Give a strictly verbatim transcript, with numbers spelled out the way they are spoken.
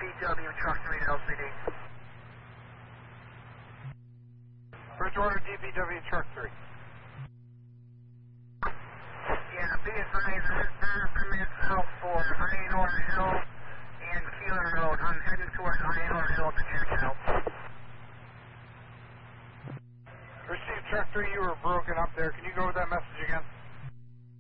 B W Truck three L C D. Bridgewater D B W Truck three. Yeah, be advised, there's permits out for Iron Hill and Keeler Road. I'm heading towards Iron Hill to check it out. Received Truck three, you were broken up there. Can you go with that message again?